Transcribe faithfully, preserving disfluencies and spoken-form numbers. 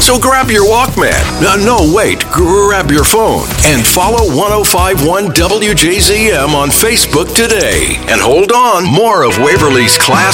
So grab your Walkman. Uh, no, wait, grab your phone and follow ten fifty-one W J Z M on Facebook today. And hold on, more of Waverly's class